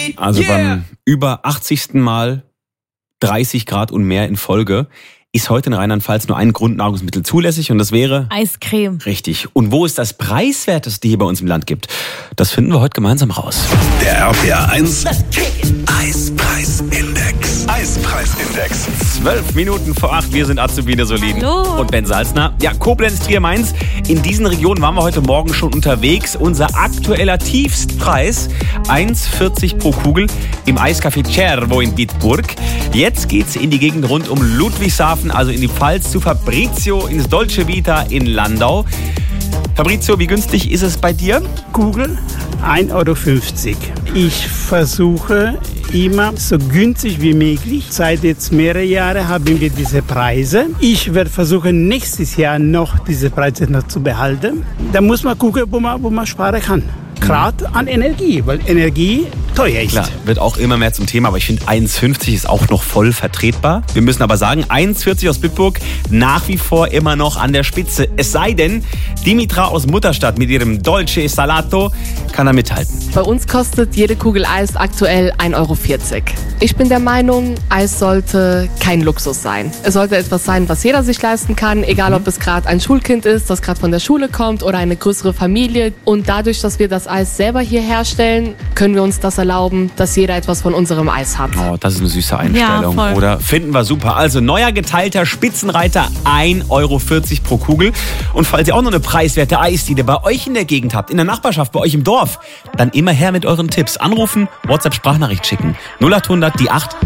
Also beim über 80. Mal 30 Grad und mehr in Folge ist heute in Rheinland-Pfalz nur ein Grundnahrungsmittel zulässig und das wäre... Eiscreme. Richtig. Und wo es das preiswerteste hier bei uns im Land gibt, das finden wir heute gemeinsam raus. Der RPR 1 Eispreisindex. Eispreisindex. 12 Minuten vor 8, wir sind Azubine Solin Hallo. und Ben Salzner. Ja, Koblenz, Trier, Mainz. In diesen Regionen waren wir heute Morgen schon unterwegs. Unser aktueller Tiefstpreis 1,40 pro Kugel im Eiscafé Cervo in Bitburg. Jetzt geht's in die Gegend rund um Ludwigshafen, also in die Pfalz, zu Fabrizio ins Dolce Vita in Landau. Fabrizio, wie günstig ist es bei dir? Kugel 1,50 Euro. Ich versuche immer so günstig wie möglich. Seit jetzt mehrere Jahren haben wir diese Preise. Ich werde versuchen, nächstes Jahr noch diese Preise noch zu behalten. Da muss man gucken, wo man sparen kann. Gerade an Energie, weil Energie teuer ist. Klar, wird auch immer mehr zum Thema, aber ich finde 1,50 ist auch noch voll vertretbar. Wir müssen aber sagen, 1,40 aus Bitburg nach wie vor immer noch an der Spitze. Es sei denn, Dimitra aus Mutterstadt mit ihrem Dolce Salato kann da mithalten. Bei uns kostet jede Kugel Eis aktuell 1,40 Euro. Ich bin der Meinung, Eis sollte kein Luxus sein. Es sollte etwas sein, was jeder sich leisten kann, egal ob es gerade ein Schulkind ist, das gerade von der Schule kommt oder eine größere Familie. Und dadurch, dass wir das Eis selber hier herstellen, können wir uns das erlauben, dass jeder etwas von unserem Eis hat. Oh, das ist eine süße Einstellung, Ja, voll. oder? Finden wir super. Also neuer geteilter Spitzenreiter 1,40 Euro pro Kugel. Und falls ihr auch noch eine preiswerte Eisdiele bei euch in der Gegend habt, in der Nachbarschaft, bei euch im Dorf, dann immer her mit euren Tipps. Anrufen, WhatsApp-Sprachnachricht schicken. 0800 die 8